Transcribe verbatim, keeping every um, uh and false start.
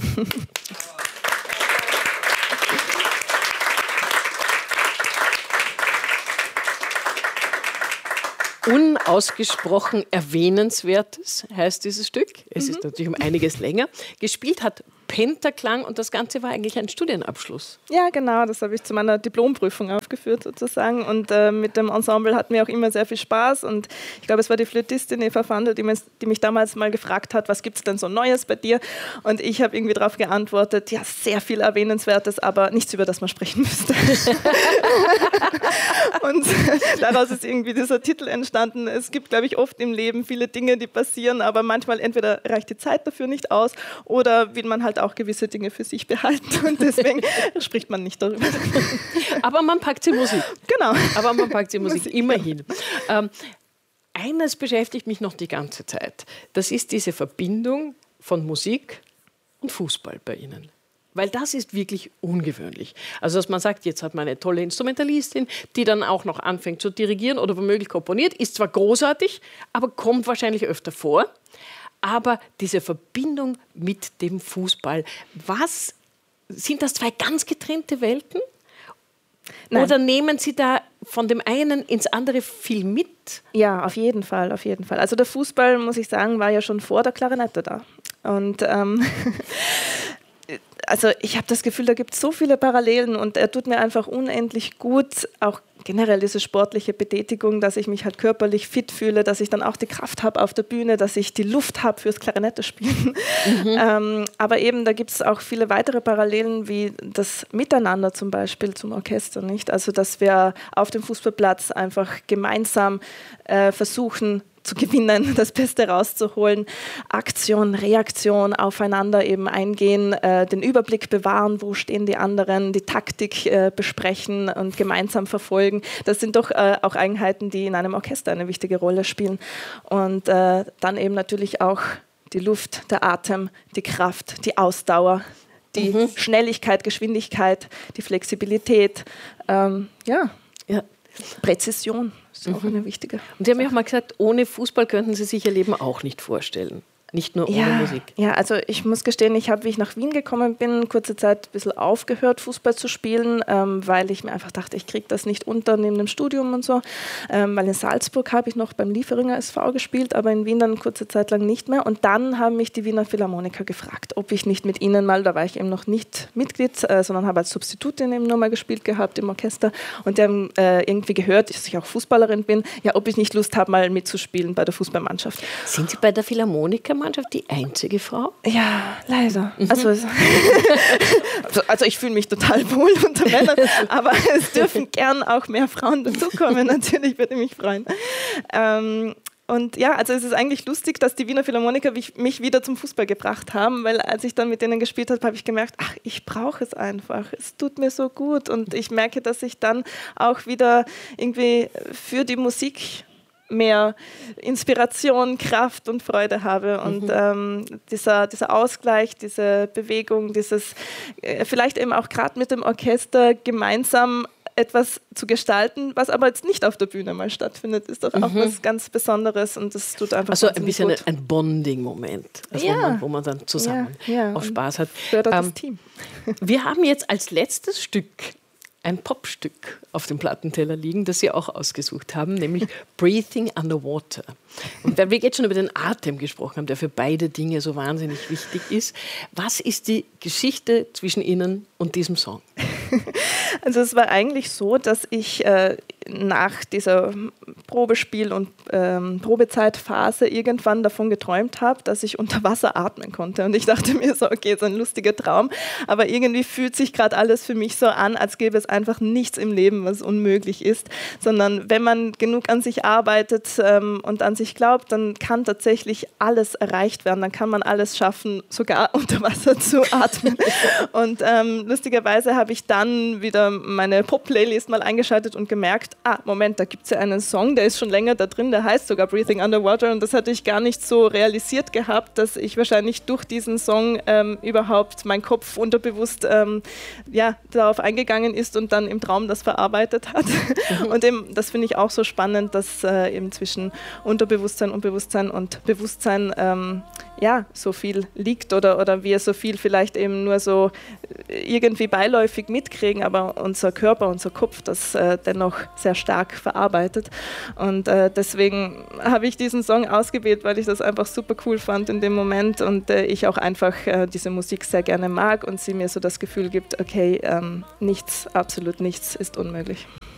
Unausgesprochen Erwähnenswertes heißt dieses Stück. Es mhm. ist natürlich um einiges länger. Gespielt hat Pentaklang und das Ganze war eigentlich ein Studienabschluss. Ja, genau, das habe ich zu meiner Diplomprüfung aufgeführt sozusagen und äh, mit dem Ensemble hatten wir auch immer sehr viel Spaß und ich glaube, es war die Flötistin Eva Vandel, die, die mich damals mal gefragt hat, was gibt es denn so Neues bei dir? Und ich habe irgendwie darauf geantwortet, ja, sehr viel Erwähnenswertes, aber nichts, über das man sprechen müsste. Und daraus ist irgendwie dieser Titel entstanden. Es gibt, glaube ich, oft im Leben viele Dinge, die passieren, aber manchmal entweder reicht die Zeit dafür nicht aus oder will man halt auch gewisse Dinge für sich behalten und deswegen spricht man nicht darüber. Aber man packt sie Musik. Genau. Aber man packt sie Musik, Musik immerhin. Ähm, eines beschäftigt mich noch die ganze Zeit. Das ist diese Verbindung von Musik und Fußball bei Ihnen. Weil das ist wirklich ungewöhnlich. Also dass man sagt, jetzt hat man eine tolle Instrumentalistin, die dann auch noch anfängt zu dirigieren oder womöglich komponiert, ist zwar großartig, aber kommt wahrscheinlich öfter vor. Aber diese Verbindung mit dem Fußball, was, sind das zwei ganz getrennte Welten? Nein. Oder nehmen Sie da von dem einen ins andere viel mit? Ja, auf jeden Fall, auf jeden Fall. Also der Fußball, muss ich sagen, war ja schon vor der Klarinette da. Und ähm, also ich habe das Gefühl, da gibt es so viele Parallelen und er tut mir einfach unendlich gut, auch generell diese sportliche Betätigung, dass ich mich halt körperlich fit fühle, dass ich dann auch die Kraft habe auf der Bühne, dass ich die Luft habe fürs Klarinette-Spielen. Mhm. ähm, aber eben, da gibt es auch viele weitere Parallelen, wie das Miteinander zum Beispiel zum Orchester, nicht? Also, dass wir auf dem Fußballplatz einfach gemeinsam äh, versuchen, zu gewinnen, das Beste rauszuholen, Aktion, Reaktion, aufeinander eben eingehen, äh, den Überblick bewahren, wo stehen die anderen, die Taktik äh, besprechen und gemeinsam verfolgen. Das sind doch äh, auch Eigenheiten, die in einem Orchester eine wichtige Rolle spielen. Und äh, dann eben natürlich auch die Luft, der Atem, die Kraft, die Ausdauer, die mhm. Schnelligkeit, Geschwindigkeit, die Flexibilität, ähm, ja. ja, Präzision. Das ist auch eine wichtige. Und Sie haben ja auch mal gesagt, ohne Fußball könnten Sie sich Ihr Leben auch nicht vorstellen. Nicht nur ohne ja, Musik. Ja, also ich muss gestehen, ich habe, wie ich nach Wien gekommen bin, kurze Zeit ein bisschen aufgehört, Fußball zu spielen, ähm, weil ich mir einfach dachte, ich kriege das nicht unter neben dem Studium und so. Ähm, weil in Salzburg habe ich noch beim Lieferinger S V gespielt, aber in Wien dann kurze Zeit lang nicht mehr. Und dann haben mich die Wiener Philharmoniker gefragt, ob ich nicht mit ihnen mal, da war ich eben noch nicht Mitglied, äh, sondern habe als Substitutin eben nur mal gespielt gehabt im Orchester. Und die haben äh, irgendwie gehört, dass ich auch Fußballerin bin, ja, ob ich nicht Lust habe, mal mitzuspielen bei der Fußballmannschaft. Sind Sie bei der Philharmoniker die einzige Frau? Ja, leider. Mhm. Also, also ich fühle mich total wohl unter Männern, aber es dürfen gern auch mehr Frauen dazukommen. Natürlich würde mich freuen. Ähm, und ja, also es ist eigentlich lustig, dass die Wiener Philharmoniker mich wieder zum Fußball gebracht haben, weil als ich dann mit denen gespielt habe, habe ich gemerkt, ach, ich brauche es einfach. Es tut mir so gut und ich merke, dass ich dann auch wieder irgendwie für die Musik mehr Inspiration, Kraft und Freude habe. Und mhm. ähm, dieser, dieser Ausgleich, diese Bewegung, dieses äh, vielleicht eben auch gerade mit dem Orchester gemeinsam etwas zu gestalten, was aber jetzt nicht auf der Bühne mal stattfindet, ist doch mhm. auch was ganz Besonderes und das tut einfach also ein bisschen gut. ein Bonding-Moment, also ja. wo, man, wo man dann zusammen ja, ja. auch Spaß hat. Fördert ähm, das Team. Wir haben jetzt als letztes Stück ein Popstück auf dem Plattenteller liegen, das Sie auch ausgesucht haben, nämlich Breathing Underwater. Und weil wir jetzt schon über den Atem gesprochen haben, der für beide Dinge so wahnsinnig wichtig ist, was ist die Geschichte zwischen Ihnen und diesem Song? Also es war eigentlich so, dass ich äh, nach dieser Probespiel- und ähm, Probezeitphase irgendwann davon geträumt habe, dass ich unter Wasser atmen konnte. Und ich dachte mir so, okay, ist ein lustiger Traum, aber irgendwie fühlt sich gerade alles für mich so an, als gäbe es einfach nichts im Leben, was unmöglich ist, sondern wenn man genug an sich arbeitet ähm, und an sich glaubt, dann kann tatsächlich alles erreicht werden, dann kann man alles schaffen, sogar unter Wasser zu atmen. Und ähm, lustigerweise habe ich dann wieder meine Pop-Playlist mal eingeschaltet und gemerkt, ah, Moment, da gibt es ja einen Song, der ist schon länger da drin, der heißt sogar Breathing Underwater und das hatte ich gar nicht so realisiert gehabt, dass ich wahrscheinlich durch diesen Song ähm, überhaupt mein Kopf unterbewusst ähm, ja, darauf eingegangen ist und dann im Traum das verarbeitet hat. Mhm. Und eben, das finde ich auch so spannend, dass äh, eben zwischen Unterbewusstsein und Bewusstsein und Bewusstsein ähm, ja, so viel liegt oder, oder wir so viel vielleicht eben nur so irgendwie beiläufig mitkriegen, aber unser Körper, unser Kopf das äh, dennoch sehr stark verarbeitet. Und äh, deswegen habe ich diesen Song ausgewählt, weil ich das einfach super cool fand in dem Moment und äh, ich auch einfach äh, diese Musik sehr gerne mag und sie mir so das Gefühl gibt, okay, ähm, nichts, absolut nichts ist unmöglich.